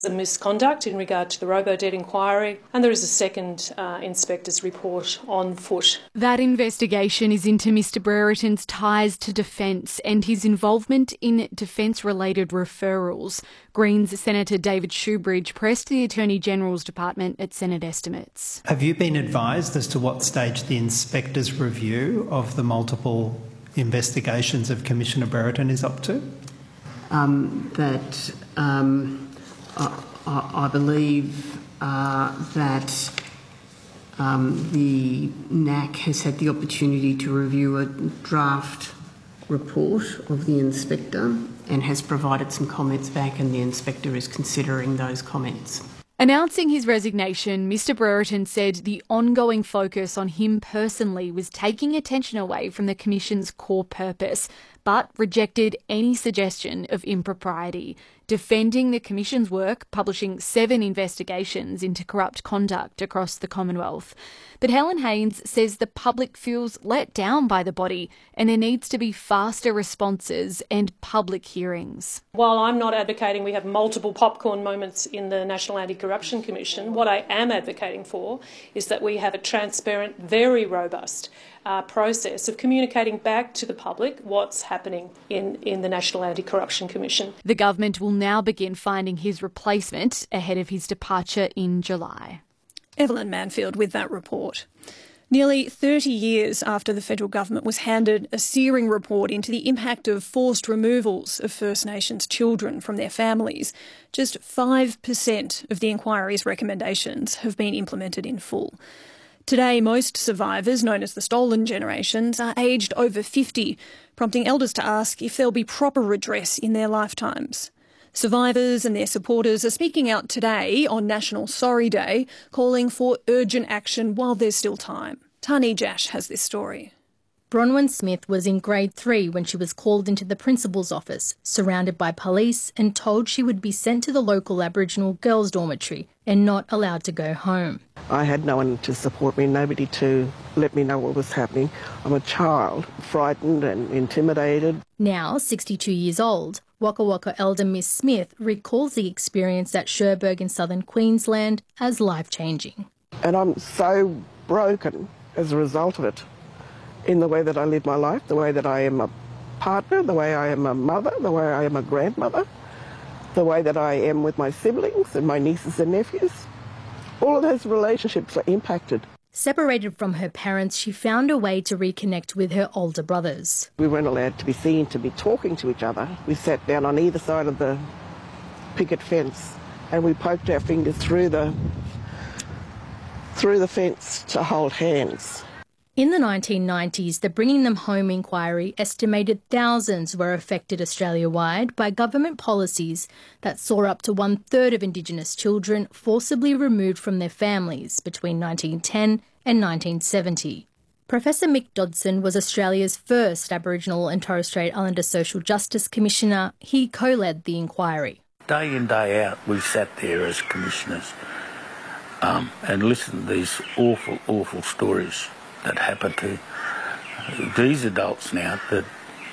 A misconduct in regard to the Robodebt inquiry, and there is a second inspector's report on foot. That investigation is into Mr Brereton's ties to Defence and his involvement in Defence-related referrals. Greens Senator David Shoebridge pressed the Attorney-General's Department at Senate estimates. Have you been advised as to what stage the inspector's review of the multiple investigations of Commissioner Brereton is up to? I believe that the NAC has had the opportunity to review a draft report of the inspector and has provided some comments back, and the inspector is considering those comments. Announcing his resignation, Mr Brereton said the ongoing focus on him personally was taking attention away from the Commission's core purpose, but rejected any suggestion of impropriety, defending the Commission's work, publishing 7 investigations into corrupt conduct across the Commonwealth. But Helen Haines says the public feels let down by the body and there needs to be faster responses and public hearings. While I'm not advocating we have multiple popcorn moments in the National Anti-Corruption Commission, what I am advocating for is that we have a transparent, very robust process of communicating back to the public what's happening in the National Anti-Corruption Commission. The government will now begin finding his replacement ahead of his departure in July. Evelyn Manfield with that report. Nearly 30 years after the federal government was handed a searing report into the impact of forced removals of First Nations children from their families, just 5% of the inquiry's recommendations have been implemented in full. Today, most survivors, known as the stolen generations, are aged over 50, prompting elders to ask if there'll be proper redress in their lifetimes. Survivors and their supporters are speaking out today on National Sorry Day, calling for urgent action while there's still time. Tani Jash has this story. Bronwyn Smith was in grade 3 when she was called into the principal's office, surrounded by police and told she would be sent to the local Aboriginal girls' dormitory and not allowed to go home. I had no one to support me, nobody to let me know what was happening. I'm a child, frightened and intimidated. Now, 62 years old, Waka Waka elder Miss Smith recalls the experience at Cherbourg in southern Queensland as life-changing. And I'm so broken as a result of it, in the way that I live my life, the way that I am a partner, the way I am a mother, the way I am a grandmother, the way that I am with my siblings and my nieces and nephews. All of those relationships are impacted. Separated from her parents, she found a way to reconnect with her older brothers. We weren't allowed to be seen to be talking to each other. We sat down on either side of the picket fence and we poked our fingers through the fence to hold hands. In the 1990s, the Bringing Them Home inquiry estimated thousands were affected Australia-wide by government policies that saw up to 1/3 of Indigenous children forcibly removed from their families between 1910 and 1970. Professor Mick Dodson was Australia's first Aboriginal and Torres Strait Islander Social Justice Commissioner. He co-led the inquiry. Day in, day out, we sat there as commissioners and listened to these awful, awful stories that happened to these adults now that,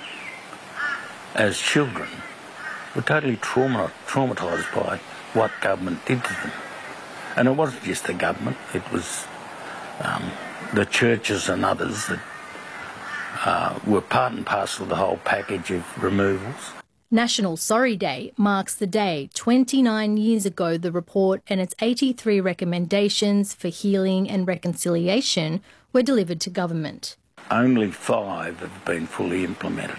as children, were totally traumatised by what government did to them. And it wasn't just the government, it was the churches and others that were part and parcel of the whole package of removals. National Sorry Day marks the day 29 years ago the report and its 83 recommendations for healing and reconciliation were delivered to government. Only 5 have been fully implemented.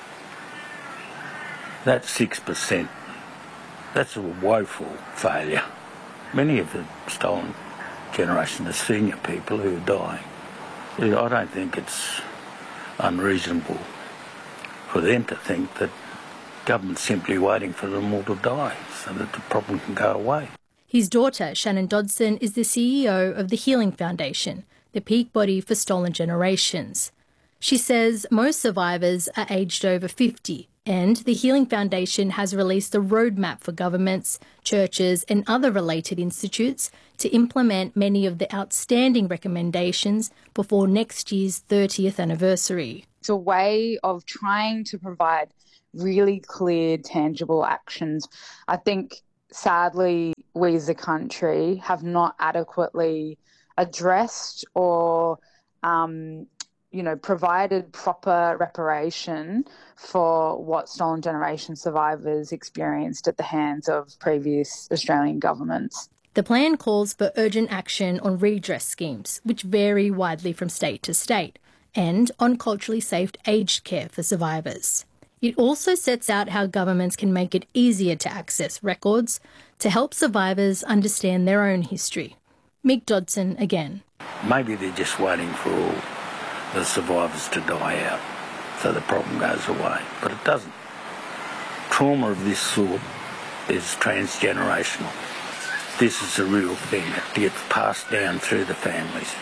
That's 6%. That's a woeful failure. Many of the stolen generation are senior people who are dying. I don't think it's unreasonable for them to think that government's simply waiting for them all to die so that the problem can go away. His daughter, Shannon Dodson, is the CEO of the Healing Foundation, the peak body for stolen generations. She says most survivors are aged over 50, and the Healing Foundation has released a roadmap for governments, churches and other related institutes to implement many of the outstanding recommendations before next year's 30th anniversary. It's a way of trying to provide really clear, tangible actions. I think sadly, we as a country have not adequately addressed or, provided proper reparation for what Stolen Generation survivors experienced at the hands of previous Australian governments. The plan calls for urgent action on redress schemes, which vary widely from state to state, and on culturally safe aged care for survivors. It also sets out how governments can make it easier to access records to help survivors understand their own history. Mick Dodson again. Maybe they're just waiting for all the survivors to die out so the problem goes away, but it doesn't. Trauma of this sort is transgenerational. This is a real thing. It gets passed down through the families.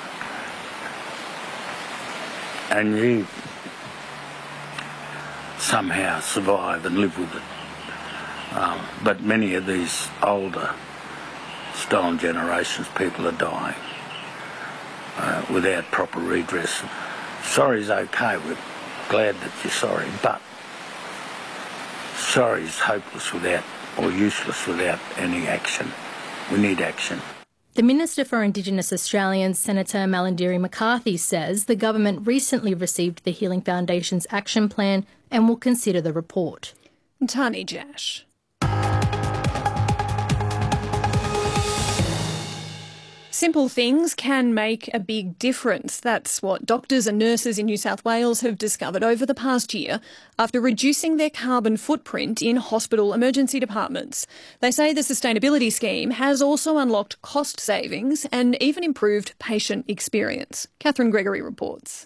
And you somehow survive and live with it. But many of these older Stolen Generations people are dying without proper redress. Sorry's okay, we're glad that you're sorry, but sorry is hopeless without, or useless without any action. We need action. The Minister for Indigenous Australians, Senator Malarndirri McCarthy, says the government recently received the Healing Foundation's action plan and will consider the report. Tani Jash. Simple things can make a big difference. That's what doctors and nurses in New South Wales have discovered over the past year after reducing their carbon footprint in hospital emergency departments. They say the sustainability scheme has also unlocked cost savings and even improved patient experience. Catherine Gregory reports.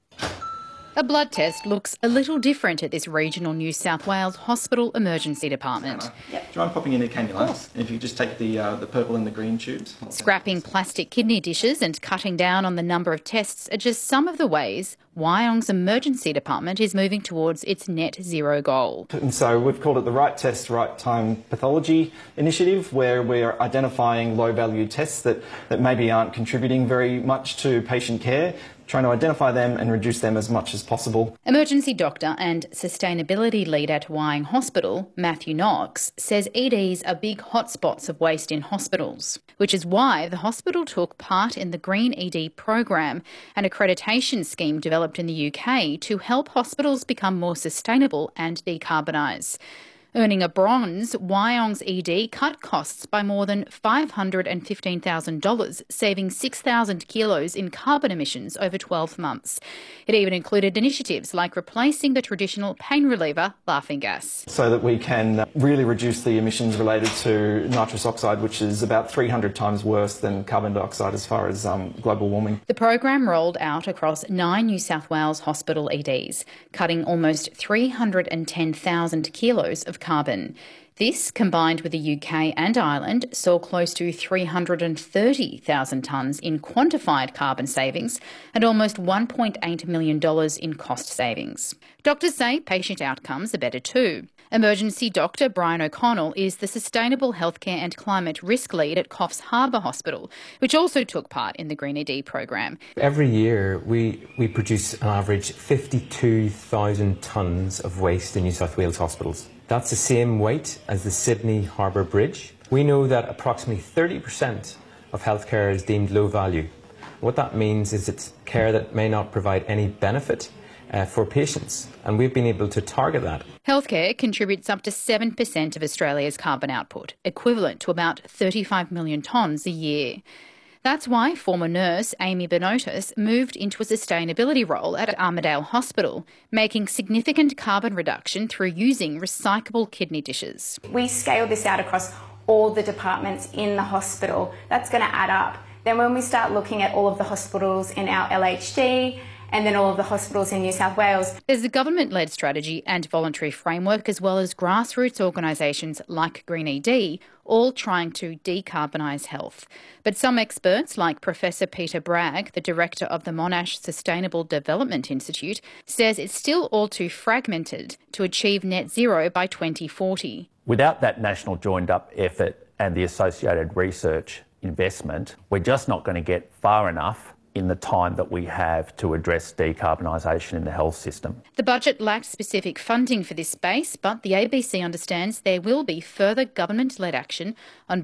A blood test looks a little different at this regional New South Wales hospital emergency department. Do you mind popping in a cannula? And if you just take the purple and the green tubes. Scrapping plastic kidney dishes and cutting down on the number of tests are just some of the ways Wyong's emergency department is moving towards its net zero goal. And so we've called it the Right Test, Right Time Pathology Initiative, where we're identifying low-value tests that maybe aren't contributing very much to patient care, trying to identify them and reduce them as much as possible. Emergency doctor and sustainability lead at Wyong Hospital, Matthew Knox, says EDs are big hotspots of waste in hospitals, which is why the hospital took part in the Green ED program, an accreditation scheme developed in the UK to help hospitals become more sustainable and decarbonise. Earning a bronze, Wyong's ED cut costs by more than $515,000, saving 6,000 kilos in carbon emissions over 12 months. It even included initiatives like replacing the traditional pain reliever, laughing gas. So that we can really reduce the emissions related to nitrous oxide, which is about 300 times worse than carbon dioxide as far as global warming. The program rolled out across 9 New South Wales hospital EDs, cutting almost 310,000 kilos of carbon. This, combined with the UK and Ireland, saw close to 330,000 tonnes in quantified carbon savings and almost $1.8 million in cost savings. Doctors say patient outcomes are better too. Emergency doctor Brian O'Connell is the Sustainable Healthcare and Climate Risk Lead at Coffs Harbour Hospital, which also took part in the Green ED program. Every year we produce on average 52,000 tonnes of waste in New South Wales hospitals. That's the same weight as the Sydney Harbour Bridge. We know that approximately 30% of healthcare is deemed low value. What that means is it's care that may not provide any benefit for patients, and we've been able to target that. Healthcare contributes up to 7% of Australia's carbon output, equivalent to about 35 million tonnes a year. That's why former nurse Amy Benotis moved into a sustainability role at Armidale Hospital, making significant carbon reduction through using recyclable kidney dishes. We scale this out across all the departments in the hospital. That's going to add up. Then when we start looking at all of the hospitals in our LHD, and then all of the hospitals in New South Wales. There's a government-led strategy and voluntary framework, as well as grassroots organisations like Green ED, all trying to decarbonise health. But some experts, like Professor Peter Bragg, the director of the Monash Sustainable Development Institute, says it's still all too fragmented to achieve net zero by 2040. Without that national joined-up effort and the associated research investment, we're just not going to get far enough in the time that we have to address decarbonisation in the health system. The budget lacked specific funding for this space, but the ABC understands there will be further government-led action on